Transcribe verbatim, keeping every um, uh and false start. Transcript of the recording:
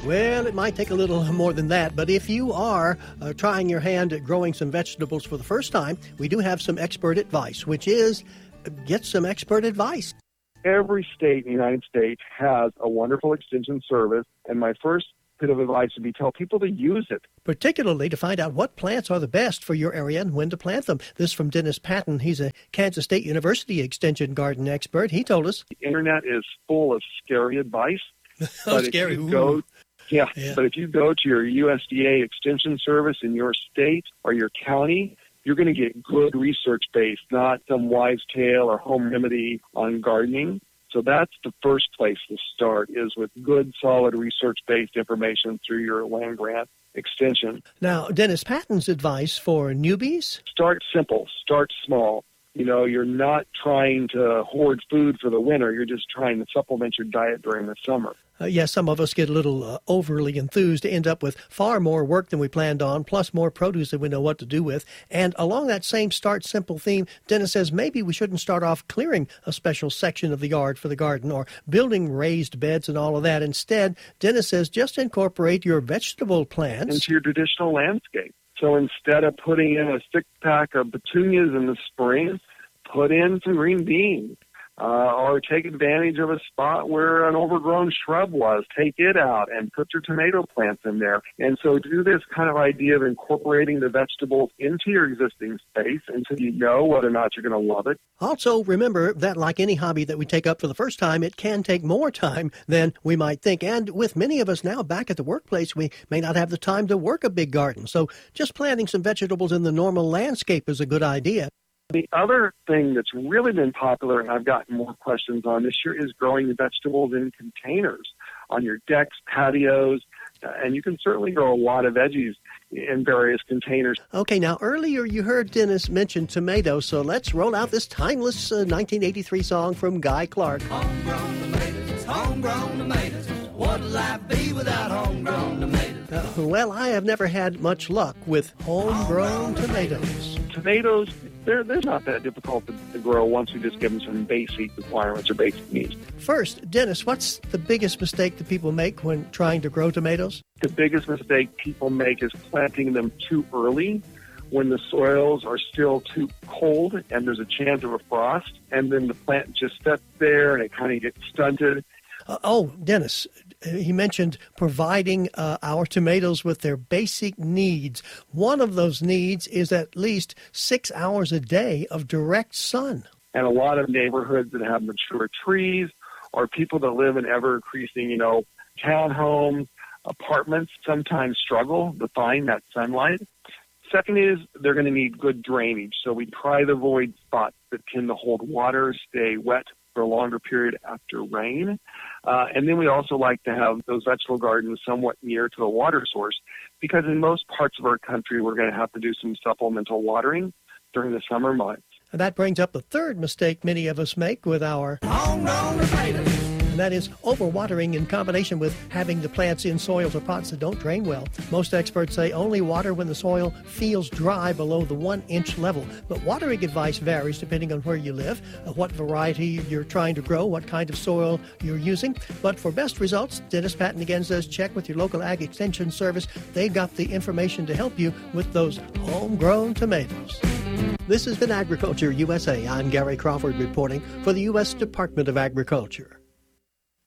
Well, it might take a little more than that, but if you are uh, trying your hand at growing some vegetables for the first time, we do have some expert advice, which is uh, get some expert advice. Every state in the United States has a wonderful extension service, and my first bit of advice would be tell people to use it. Particularly to find out what plants are the best for your area and when to plant them. This from Dennis Patton. He's a Kansas State University extension garden expert. He told us. The internet is full of scary advice. oh, but scary. If you go, yeah, yeah, but if you go to your U S D A extension service in your state or your county, you're going to get good research-based, not some wise tale or home remedy on gardening. So that's the first place to start, is with good, solid research-based information through your land-grant extension. Now, Dennis Patton's advice for newbies? Start simple. Start small. You know, you're not trying to hoard food for the winter. You're just trying to supplement your diet during the summer. Uh, yes, yeah, some of us get a little uh, overly enthused to end up with far more work than we planned on, plus more produce than we know what to do with. And along that same start simple theme, Dennis says maybe we shouldn't start off clearing a special section of the yard for the garden or building raised beds and all of that. Instead, Dennis says just incorporate your vegetable plants into your traditional landscape. So instead of putting in a six-pack of petunias in the spring, put in some green beans. Uh, or take advantage of a spot where an overgrown shrub was. Take it out and put your tomato plants in there. And so do this kind of idea of incorporating the vegetables into your existing space until you know whether or not you're going to love it. Also, remember that like any hobby that we take up for the first time, it can take more time than we might think. And with many of us now back at the workplace, we may not have the time to work a big garden. So just planting some vegetables in the normal landscape is a good idea. The other thing that's really been popular, and I've gotten more questions on this year, is growing vegetables in containers on your decks, patios, uh, and you can certainly grow a lot of veggies in various containers. Okay, now earlier you heard Dennis mention tomatoes, so let's roll out this timeless uh, nineteen eighty-three song from Guy Clark. Homegrown tomatoes, homegrown tomatoes. What'll life be without homegrown tomatoes? Uh, well, I have never had much luck with homegrown tomatoes. Tomatoes, they're, they're not that difficult to, to grow once we just give them some basic requirements or basic needs. First, Dennis, what's the biggest mistake that people make when trying to grow tomatoes? The biggest mistake people make is planting them too early when the soils are still too cold and there's a chance of a frost, and then the plant just sits there and it kind of gets stunted. Uh, oh, Dennis, he mentioned providing uh, our tomatoes with their basic needs. One of those needs is at least six hours a day of direct sun. And a lot of neighborhoods that have mature trees or people that live in ever-increasing, you know, townhomes, apartments sometimes struggle to find that sunlight. Second is they're going to need good drainage. So we try to avoid spots that tend to hold water, stay wet for a longer period after rain. Uh, and then we also like to have those vegetable gardens somewhat near to a water source, because in most parts of our country, we're going to have to do some supplemental watering during the summer months. And that brings up the third mistake many of us make with our homegrown tomatoes. And that is overwatering in combination with having the plants in soils or pots that don't drain well. Most experts say only water when the soil feels dry below the one-inch level. But watering advice varies depending on where you live, uh, what variety you're trying to grow, what kind of soil you're using. But for best results, Dennis Patton again says check with your local Ag Extension Service. They've got the information to help you with those homegrown tomatoes. This has been Agriculture U S A. I'm Gary Crawford reporting for the U S Department of Agriculture.